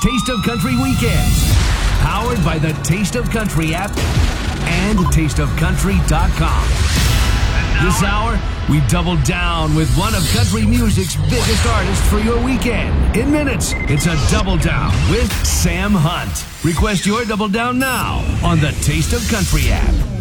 Taste of Country Weekends, powered by the Taste of Country app and tasteofcountry.com. This hour, we double down with one of country music's biggest artists for your weekend. In minutes, it's a Double Down with Sam Hunt. Request your Double Down now on the Taste of Country app.